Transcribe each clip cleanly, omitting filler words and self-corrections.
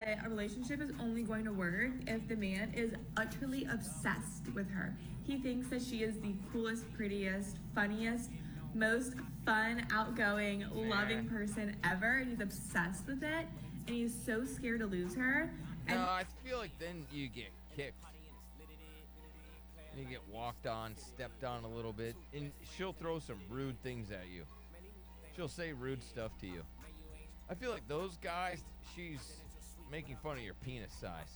A relationship is only going to work if the man is utterly obsessed with her. He thinks that she is the coolest, prettiest, funniest, most fun, outgoing, loving person ever. And he's obsessed with it. And he's so scared to lose her. No, And I feel like then you get kicked. You get walked on, stepped on a little bit, and she'll throw some rude things at you. She'll say rude stuff to you. I feel like those guys, she's making fun of your penis size.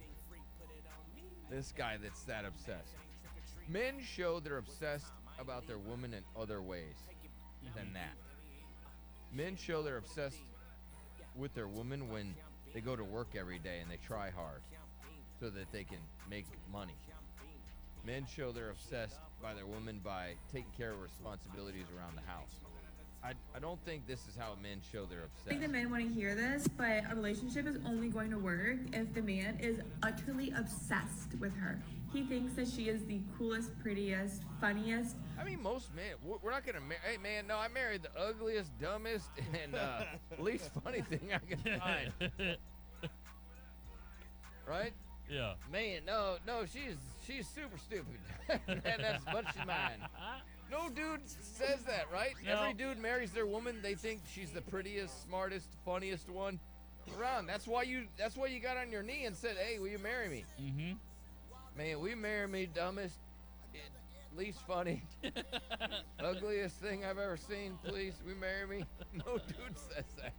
This guy that's that obsessed. Men show they're obsessed about their woman in other ways than that. Men show they're obsessed with their woman when they go to work every day and they try hard so that they can make money. Men show they're obsessed by their woman by taking care of responsibilities around the house. I don't think this is how men show they're I obsessed. think the men want to hear this, but a relationship is only going to work if the man is utterly obsessed with her. He thinks that she is the coolest, prettiest, funniest. I mean, most men, we're not going to marry. Hey, man, no, I married the ugliest, dumbest, and least funny thing I can find. Right? Yeah. Man, no, she's super stupid. But she's mine. No dude says that, right? No. Every dude marries their woman. They think she's the prettiest, smartest, funniest one around. That's why you got on your knee and said, "Hey, will you marry me?" Mm-hmm. Man, will you marry me, dumbest, least funny, ugliest thing I've ever seen? Please, will you marry me? No dude says that.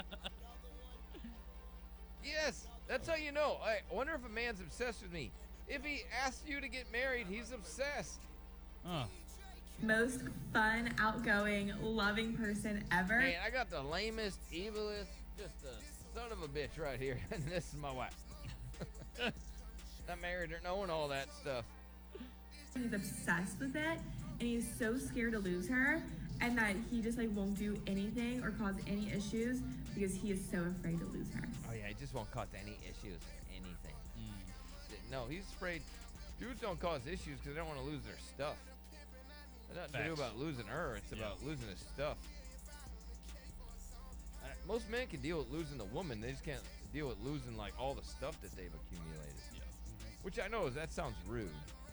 Yes, that's how you know. I wonder if a man's obsessed with me. If he asks you to get married, he's obsessed. Huh. Most fun, outgoing, loving person ever. Man, I got the lamest, evilest, just a son of a bitch right here. And this is my wife. Not married or knowing all that stuff. He's obsessed with it, and he's so scared to lose her, and that he just won't do anything or cause any issues because he is so afraid to lose her. Oh yeah, he just won't cause any issues or anything. No, he's afraid. Dudes don't cause issues because they don't want to lose their stuff. It's nothing to do Facts. about losing her. It's about losing his stuff. Most men can deal with losing the woman. They just can't deal with losing all the stuff that they've accumulated. Yeah. Which I know that sounds rude.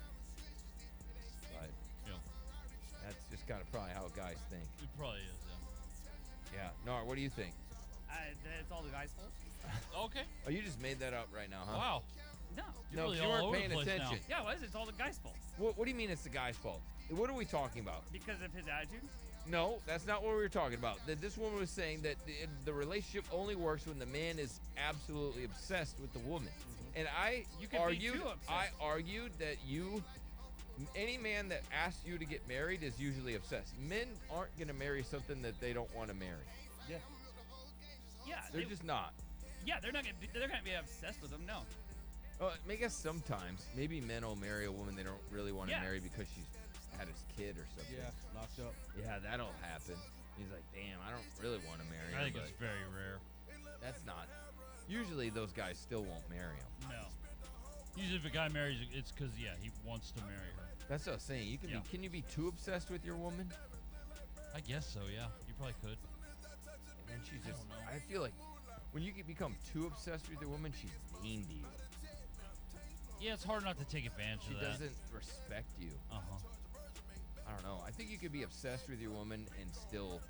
But Yeah. that's just kind of probably how guys think. It probably is. Yeah. Nora, what do you think? It's all the guy's fault. Yeah. Okay. Oh, you just made that up right now, huh? Wow. No. You're No, really you all weren't over the paying place now. attention. Yeah, what is it? It's all the guy's fault. What do you mean it's the guy's fault? What are we talking about? Because of his attitude? No, that's not what we were talking about. This woman was saying that the relationship only works when the man is absolutely obsessed with the woman. And You could be argued, too obsessed. I argued that any man that asks you to get married is usually obsessed. Men aren't going to marry something that they don't want to marry. Yeah. Yeah. They're just not. Yeah, they're not gonna be obsessed with him. No. I guess sometimes maybe men will marry a woman they don't really want to Yeah. marry because she's had his kid or something. Yeah, knocked up. Yeah, that'll happen. He's like, damn, I don't really want to marry her. I think but it's very rare. that's not. Usually those guys still won't marry him. No. Usually, if a guy marries, it's because he wants to marry her. That's what I was saying. You can Yeah. can you be too obsessed with your woman? I guess so. Yeah. You probably could. And then she's just. don't know. I feel like when you become too obsessed with your woman, she's mean to you. Yeah, it's hard not to take advantage She of that. doesn't respect you. Uh huh. I don't know. I think you could be obsessed with your woman and still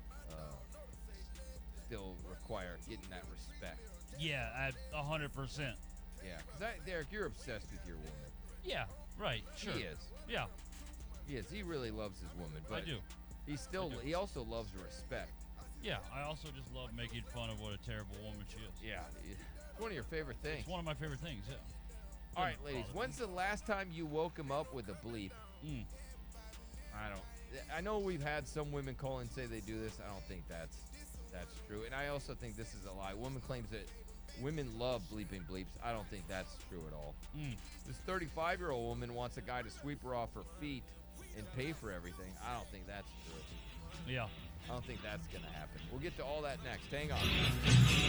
require getting that respect. Yeah, at 100%. Yeah, because Derek, you're obsessed with your woman. Yeah. Right. Sure. He is. Yeah. He is. He really loves his woman. But I do. I do. He also loves respect. Yeah. I also just love making fun of what a terrible woman she is. Yeah. It's one of your favorite things. It's one of my favorite things. Yeah. All right, Doesn't ladies. bother me. When's the last time you woke him up with a bleep? I know we've had some women call and say they do this. I don't think that's true. And I also think this is a lie. Woman claims that women love bleeping bleeps. I don't think that's true at all. This 35-year-old woman wants a guy to sweep her off her feet and pay for everything. I don't think that's true. Yeah. I don't think that's going to happen. We'll get to all that next. Hang on.